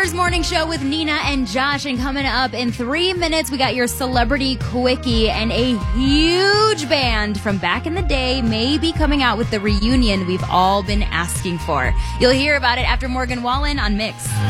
Morning Show with Nina and Josh, and coming up in 3 minutes we got your celebrity quickie, and a huge band from back in the day may be coming out with the reunion we've all been asking for. You'll hear about it after Morgan Wallen on Mix.